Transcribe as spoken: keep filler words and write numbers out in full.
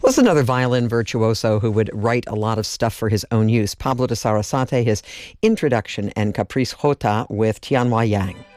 Was another violin virtuoso who would write a lot of stuff for his own use. Pablo de Sarasate, his Introduction and Caprice Jota with Tianhua Yang.